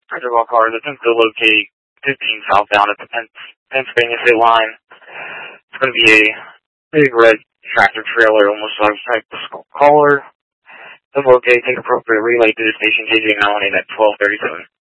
Reservoir cars attempt to locate 15 southbound at the Pennsylvania state line. It's going to be a big red tractor trailer, almost like the caller. To locate, take appropriate relay to the station KJ918 at 1237.